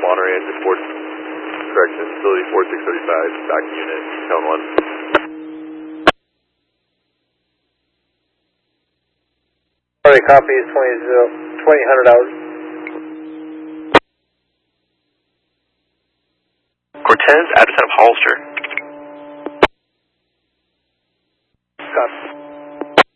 Monterey engine 4, correction, facility 4635, back unit, Cone 1. Alright, copy is 2000 hours. Cortez, at the center of Hollister.